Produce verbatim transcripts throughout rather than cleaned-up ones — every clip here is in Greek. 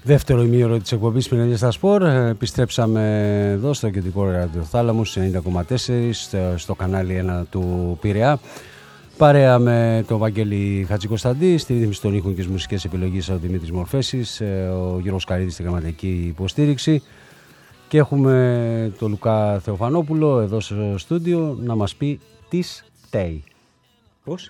Δεύτερο ημίωρο της εκπομπής Πινελιές στα Σπορ. Επιστρέψαμε εδώ στο κεντρικό ραδιοθάλαμο ενενήντα κόμμα τέσσερα στο, στο κανάλι ένα του Πειραιά. Παρέα με τον Βαγγέλη Χατζικοσταντή, στη ρύθμιση των ήχων και τις μουσικές επιλογές ο Δημήτρης Μορφέσης, ο Γιώργος Καρίδης στη γραμματική υποστήριξη. Και έχουμε τον Λουκά Θεοφανόπουλο εδώ στο στούντιο να μας πει τι φταίει. Πώς?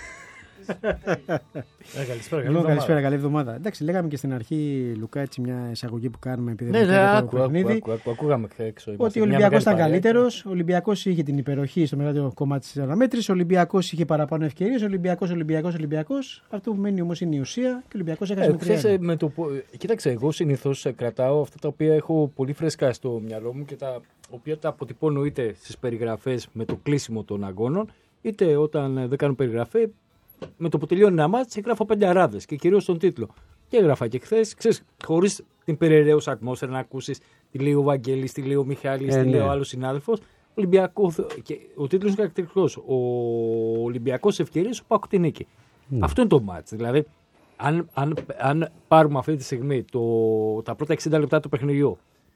Καλησπέρα, καλή, καλησπέρα, καλή εβδομάδα. Εντάξει, λέγαμε και στην αρχή, Λουκά, έτσι μια εισαγωγή που κάνουμε επειδή ναι, δεν ναι, άκου, άκου, άκου, άκου, ακούγαμε έξω. Ότι ο Ολυμπιακός ήταν καλύτερος, ο Ολυμπιακός είχε την υπεροχή στο μεγαλύτερο κομμάτι της αναμέτρησης, ο Ολυμπιακός είχε παραπάνω ευκαιρίες, ο Ολυμπιακός, Ολυμπιακός, Ολυμπιακός. Αυτό που μένει όμως είναι η ουσία και ο Ολυμπιακός έχασε με τρία ένα. Με το... Κοίταξε, εγώ συνήθως κρατάω αυτά τα οποία έχω πολύ φρέσκα στο μυαλό μου και τα οποία τα αποτυπώνω είτε στις περιγραφές με το κλείσιμο των αγώνων, είτε όταν δεν κάνω περιγραφή. Με το που τελειώνει ένα μάτς, γράφω πέντε αράδες και κυρίως τον τίτλο. Και έγραφα και χθες, ξέρεις, χωρίς την περιραίουσα ατμόσφαιρα να ακούσεις τι λέει ο Βαγγέλης, τι λέει ο Μιχάλης, ε, τι λέει ναι. ο άλλος συνάδελφος. Ολυμπιακό, και ο τίτλος είναι χαρακτηριστικός. Ο Ολυμπιακός ευκαιρίες, ο ΠΑΟΚ την νίκη. Ναι. Αυτό είναι το μάτς. Δηλαδή, αν, αν, αν πάρουμε αυτή τη στιγμή το, τα πρώτα εξήντα λεπτά του παιχνιδιού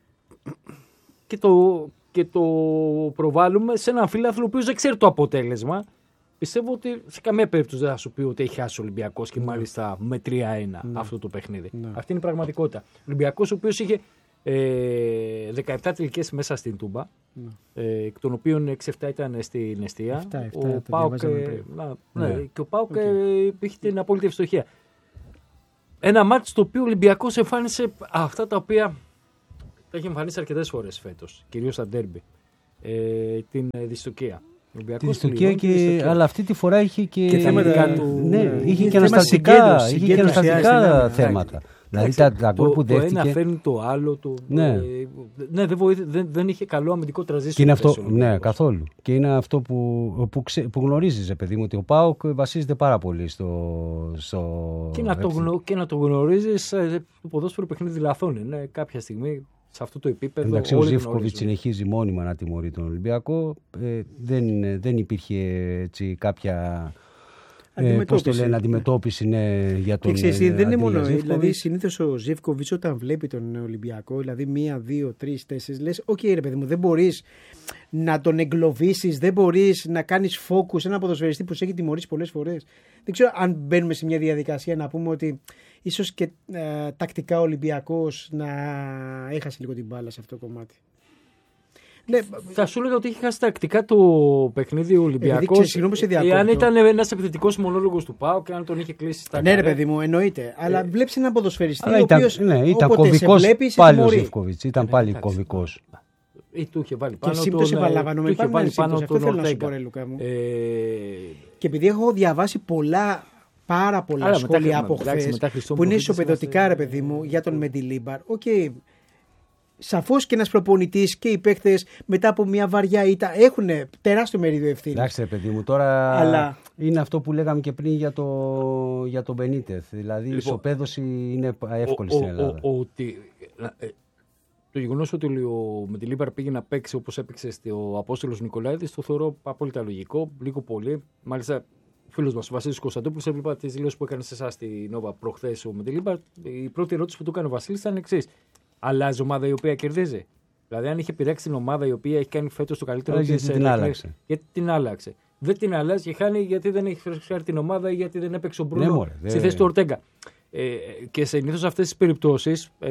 και το, και το προβάλλουμε σε έναν φίλαθλο ο οποίος δεν ξέρει το αποτέλεσμα. Πιστεύω ότι σε καμία περίπτωση δεν θα σου πει ότι έχει χάσει ο Ολυμπιακός και ναι. μάλιστα με τρία ένα ναι. αυτό το παιχνίδι. Ναι. Αυτή είναι η πραγματικότητα. Ο Ολυμπιακός ο οποίος είχε ε, δεκαεπτά τελικές μέσα στην Τούμπα, ναι. ε, εκ των οποίων έξι εφτά ήταν στην εστία. επτά, επτά, ο ΠΑΟΚ ε, ναι. ναι. και ο ΠΑΟΚ okay. ε, είχε την απόλυτη ευστοχία. Ένα μάτι στο οποίο ο Ολυμπιακός εμφάνισε αυτά τα οποία τα έχει εμφανίσει αρκετές φορές φέτος, κυρίως στα ντέρμπι. Ε, την ε, δυστοκία. Τη δυστοκία και... αλλά αυτή τη φορά είχε και, και θέματα του... ναι, ναι, είχε και αναστατικά, είχε και αναστατικά θέματα. Δηλαδή τα, τα γκολ που δέχτηκε. Το ένα φέρνει το άλλο. Το... Ναι, ε, ναι δεν, βοήθη, δεν, δεν είχε καλό αμυντικό τραζίσιο. Είναι αυτό, ναι, καθόλου. Και είναι αυτό που, που, ξε, που γνωρίζεις, παιδί μου, ότι ο ΠΑΟΚ βασίζεται πάρα πολύ στο. στο και, να το γνω, και να το γνωρίζεις, το ποδόσφαιρο παιχνίδι λαθών είναι κάποια στιγμή. Σε αυτό το επίπεδο. Εντάξει, ο Ζίβκοβιτς συνεχίζει μόνιμα να τιμωρεί τον Ολυμπιακό. Ε, δεν, δεν υπήρχε έτσι, κάποια ε, πώς το λένε, αντιμετώπιση ναι, για τον Ολυμπιακό. Δεν είναι μόνο. Δηλαδή, συνήθως ο Ζίβκοβιτς όταν βλέπει τον Ολυμπιακό, δηλαδή μία, δύο, τρεις, τέσσερις, λες: Οκ, okay, ρε παιδί μου, δεν μπορείς να τον εγκλωβίσεις, δεν μπορείς να κάνεις focus σε ένα ποδοσφαιριστή που σε έχει τιμωρήσει πολλές φορές. Δεν ξέρω αν μπαίνουμε σε μια διαδικασία να πούμε ότι ίσως και ε, τακτικά ο Ολυμπιακός να έχασε λίγο την μπάλα σε αυτό το κομμάτι. Ναι, θα σου έλεγα ότι είχε χάσει τακτικά το παιχνίδι ο Ολυμπιακός. Εάν ήταν ένας επιθετικός μονόλογος του ΠΑΟΚ και αν τον είχε κλείσει στα ναι, ρε παιδί μου, εννοείται. Αλλά ε, βλέπεις έναν ποδοσφαιριστή ο ήταν, οποίος ναι, ήταν κομβικός πάλι ο Ζίβκοβιτς. Ήταν πάλι κομβικός. Ή του είχε βάλει πάνω και σύμπτωση επαναλαμβάνομαι. Υπάρχει βάλει πάνω αυτό θέλω να σου πω, ρε Λουκά μου. Και επειδή έχω διαβάσει πολλά. Πάρα πολλά Άρα, σχόλια μετά, από χθες που είναι ισοπεδωτικά, ρε παιδί μου, για τον Μεντιλίμπαρ. Οκ. Okay. Σαφώς και ένας προπονητής και οι παίκτες μετά από μια βαριά ήττα έχουν τεράστιο μερίδιο ευθύνης. Εντάξει, ρε παιδί μου, τώρα Αλλά... είναι αυτό που λέγαμε και πριν για, το, για τον Μπενίτεθ. Δηλαδή λοιπόν, η ισοπαίδωση είναι εύκολη ο, στην Ελλάδα. Ο, ο, ο, ε, το γεγονός ότι ο Μεντιλίμπαρ πήγε να παίξει όπως έπαιξε ο Απόστολος Νικολαίδης το θεωρώ απόλυτα λογικό, λίγο πολύ. Μάλιστα. Φίλος μας, ο Βασίλης Κωνσταντόπουλος, έβλεπα τις δηλώσεις που έκανε σε εσάς στη Νόβα προχθές ο Μεντιλίμπαρ. Η πρώτη ερώτηση που του έκανε ο Βασίλης ήταν εξής: αλλάζει ομάδα η οποία κερδίζει? Δηλαδή, αν είχε πειράξει την ομάδα η οποία έχει κάνει φέτος το καλύτερο της. Γιατί την άλλαξε. Γιατί την άλλαξε. Δεν την αλλάζει και χάνει γιατί δεν έχει φρεσκάρει την ομάδα ή γιατί δεν έπαιξε ο Μπρούνο ναι, στη δε... θέση του Ορτέγκα. Ε, και συνήθως σε αυτές τις περιπτώσεις ε,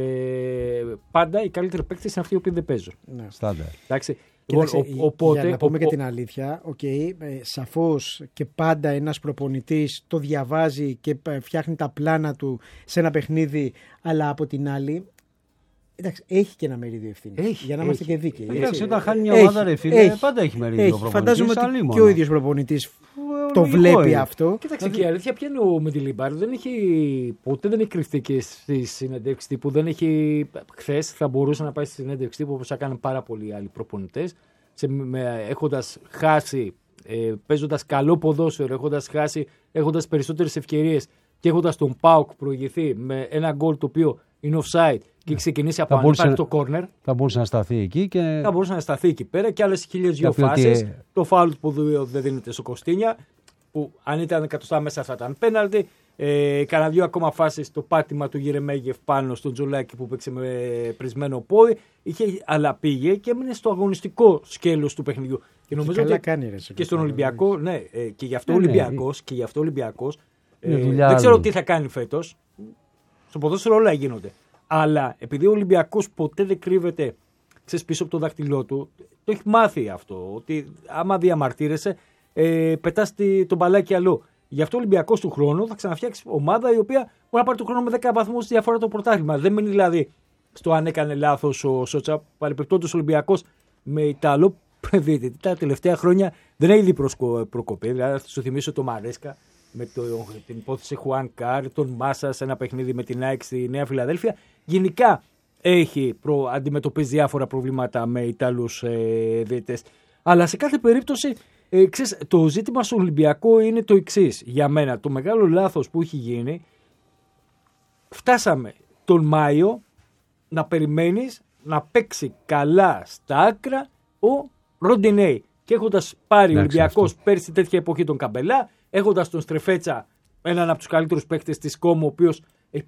πάντα οι καλύτεροι παίκτες είναι αυτοί οι οποίοι δεν παίζουν. Ναι. Στάντερ. Εντάξει. Κοίταξε, ο, οπότε, για να πούμε ο, και την αλήθεια, okay, ε, σαφώς και πάντα ένας προπονητής το διαβάζει και φτιάχνει τα πλάνα του σε ένα παιχνίδι, αλλά από την άλλη, εντάξει, έχει και ένα μερίδιο ευθύνης. Για να είμαστε και δίκαιοι. Εντάξει, όταν χάνει μια ομάδα, ρε φίλε, πάντα έχει μερίδιο προπονητής. Φαντάζομαι ότι και ο ίδιος προπονητής το βλέπει είναι. Αυτό. Κοίταξε, και η αλήθεια ποια είναι ο Μεντιλίμπαρ. Δεν έχει, ποτέ δεν έχει κρυφτεί και στη συνέντευξη τύπου. Δεν έχει, χθες θα μπορούσε να πάει στη συνέντευξη τύπου όπως έκαναν πάρα πολλοί άλλοι προπονητές. Έχοντας χάσει, ε, παίζοντας καλό ποδόσφαιρο, έχοντας χάσει, έχοντας περισσότερες ευκαιρίες και έχοντας τον ΠΑΟΚ προηγηθεί με ένα γκολ το οποίο είναι offside και έχει ξεκινήσει από ανύπαρκτο κόρνερ. Θα μπορούσε να σταθεί εκεί και. Θα μπορούσε να σταθεί εκεί πέρα και άλλες χίλιες δύο φάσεις. Και... Το φάουλ που δεν δίνεται στο Κωστίνια, που αν ήταν εκατοστά μέσα θα ήταν πέναλτι. Ε, Κάνα δύο ακόμα φάσεις το πάτημα του Γερεμέγεφ πάνω στον Τζολάκη που παίξε με πρισμένο πόδι. Είχε, αλλά πήγε και έμεινε στο αγωνιστικό σκέλος του παιχνιδιού. Και νομίζω καλά ότι κάνει, ρε, και στον Ολυμπιακό, ναι, ε, και γι' αυτό ο ναι, Ολυμπιακός, και γι' αυτό ο Ολυμπιακός ε, δουλειά δεν ξέρω άλλου. τι θα κάνει φέτος. Στο ποδόσφαιρο όλα γίνονται. Αλλά επειδή ο Ολυμπιακός ποτέ δεν κρύβεται ξέρεις, πίσω από το δάχτυλό του, το έχει μάθει αυτό. Ότι άμα διαμαρτύρεσαι, ε, πετάς το μπαλάκι αλλού. Γι' αυτό ο Ολυμπιακός του χρόνου θα ξαναφτιάξει ομάδα η οποία μπορεί να πάρει του χρόνου με δέκα βαθμούς διαφορά το πρωτάθλημα. Δεν μείνει δηλαδή στο αν έκανε λάθος ο Σότσα. Παρεπιπτόντως ο Ολυμπιακός με Ιταλό, δείτε, τα τελευταία χρόνια δεν έχει δει προκοπή. Δηλαδή, θα σου θυμίσω το Μαρέσκα με το, την υπόθεση Χουάν Καρ, τον Μάσα σε ένα παιχνίδι με την ΑΕΚ στη Νέα Φιλαδέλφια. Γενικά έχει προ, αντιμετωπίσει διάφορα προβλήματα με Ιταλούς ε, διαιτητές. Αλλά σε κάθε περίπτωση ε, ξέρεις, το ζήτημα στο Ολυμπιακό είναι το εξής. Για μένα το μεγάλο λάθος που έχει γίνει, φτάσαμε τον Μάιο να περιμένεις να παίξει καλά στα άκρα ο Ροντινέι. Και έχοντας πάρει ο Ολυμπιακός πέρσι τέτοια εποχή τον Καμπελά, έχοντας τον Στρεφέτσα, έναν από τους καλύτερους παίκτες της Κόμου, ο οποίος